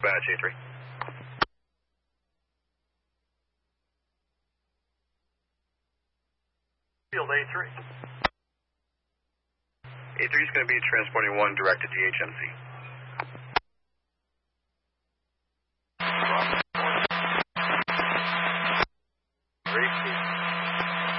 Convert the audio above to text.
Dispatch A3. Field A3. A3 is going to be transporting 1 direct to DHMC.